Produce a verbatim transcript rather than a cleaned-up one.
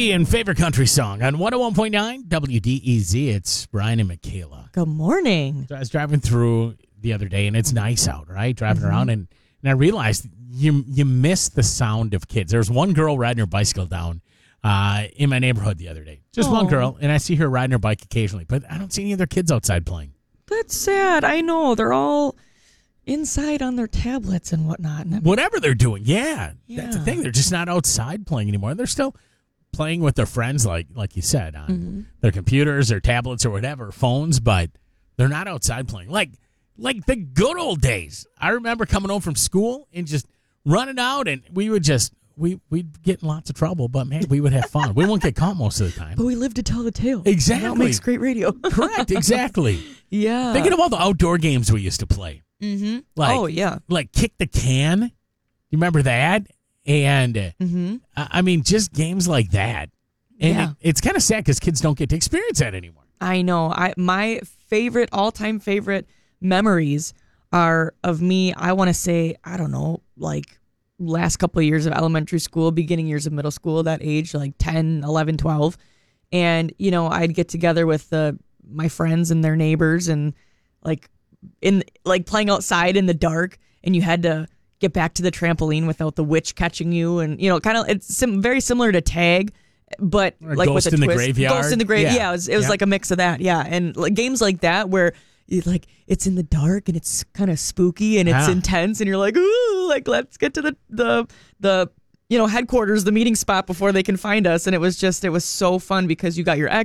Joey and Favorite Country Song on one oh one point nine W D E Z. It's Brian and Michaela. Good morning. So I was driving through the other day, and it's nice out, right? Driving Mm-hmm. around, and, and I realized you you miss the sound of kids. There was one girl riding her bicycle down uh, in my neighborhood the other day. Just one Aw. girl, and I see her riding her bike occasionally, but I don't see any other kids outside playing. That's sad. I know. They're all inside on their tablets and whatnot. And that- Whatever they're doing, yeah. That's the Yeah. thing. They're just not outside playing anymore. They're still playing with their friends, like like you said, on Mm-hmm. their computers or tablets or whatever, phones, but they're not outside playing. Like like the good old days. I remember coming home from school and just running out, and we would just, we, we'd get in lots of trouble, but man, we would have fun. We won't get caught most of the time. But we live to tell the tale. Exactly. That makes great radio. Correct, exactly. Yeah. Thinking of all the outdoor games we used to play. Mm-hmm. Like, oh, yeah. Like kick the can. You remember that? And uh, Mm-hmm. I I mean, just games like that. And Yeah. it, it's kind of sad because kids don't get to experience that anymore. I know. I my favorite, all-time favorite memories are of me, I want to say, I don't know, like last couple of years of elementary school, beginning years of middle school, that age, like ten, eleven, twelve. And, you know, I'd get together with the, my friends and their neighbors and like in like playing outside in the dark, and you had to get back to the trampoline without the witch catching you. And, you know, kind of, it's sim- very similar to tag, but Or like Ghost with a in the twist. Graveyard. Ghost in the Graveyard. Yeah. Yeah, it was, it was Yeah. like a mix of that. Yeah. And like games like that where you like it's in the dark and it's kind of spooky and it's Yeah. intense and you're like, ooh, like let's get to the, the, the, you know, headquarters, the meeting spot before they can find us. And it was just, it was so fun because you got your